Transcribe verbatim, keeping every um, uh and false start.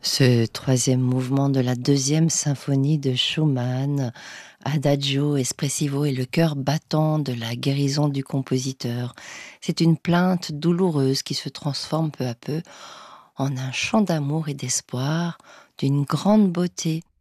Ce troisième mouvement de la deuxième symphonie de Schumann, Adagio espressivo, est le cœur battant de la guérison du compositeur. C'est une plainte douloureuse qui se transforme peu à peu en un chant d'amour et d'espoir d'une grande beauté.